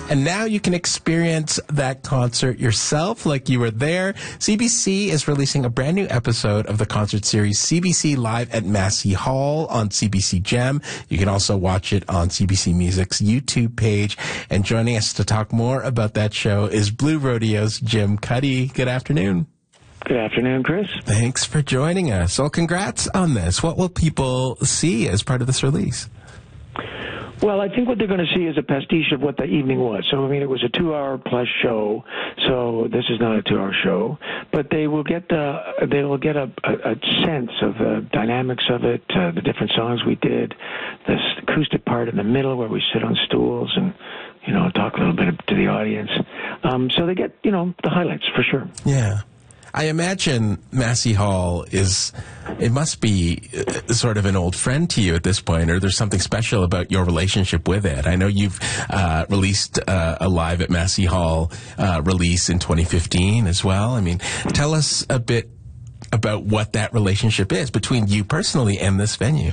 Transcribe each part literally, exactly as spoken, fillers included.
And now you can experience that concert yourself like you were there. C B C is releasing a brand new episode of the concert series C B C Live at Massey Hall on C B C Gem. You can also watch it on C B C Music's YouTube page. And joining us to talk more about that show is Blue Rodeo's Jim Cuddy. Good afternoon. Good afternoon, Chris. Thanks for joining us. Well, congrats on this. What will people see as part of this release? Well, I think what they're going to see is a pastiche of what the evening was. So, I mean, it was a two-hour plus show. So this is not a two-hour show, but they will get the they will get a, a, a sense of the dynamics of it, uh, the different songs we did, the acoustic part in the middle where we sit on stools and, you know, talk a little bit to the audience. Um, so they get, you know, the highlights for sure. Yeah. I imagine Massey Hall is, it must be sort of an old friend to you at this point, or there's something special about your relationship with it. I know you've uh, released uh, a Live at Massey Hall uh, release in twenty fifteen as well. I mean, tell us a bit about what that relationship is between you personally and this venue.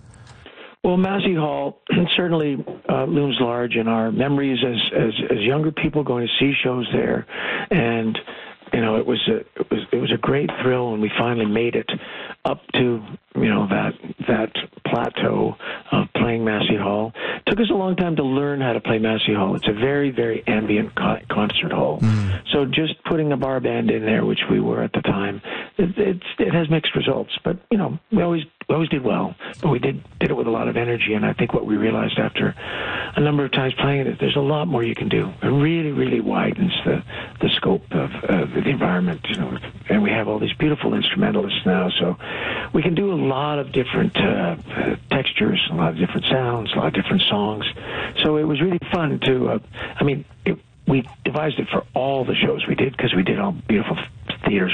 Well, Massey Hall certainly uh, looms large in our memories as, as, as younger people going to see shows there, and you know, it was a it was it was a great thrill when we finally made it up to, you know, that that plateau of playing Massey Hall. It took us a long time to learn how to play Massey Hall. It's a very, very ambient co- concert hall. Mm. So just putting a bar band in there, which we were at the time, it, it's it has mixed results. But you know, we always we always did well, but we did did it with a lot of energy. And I think what we realized after a number of times playing it, there's a lot more you can do. It really, really widens the the scope of uh, the environment. You know, and we have all these beautiful instrumentalists now, so we can do a lot of different uh, textures, a lot of different sounds, a lot of different songs. So it was really fun to. Uh, I mean, it, we devised it for all the shows we did because we did all beautiful theaters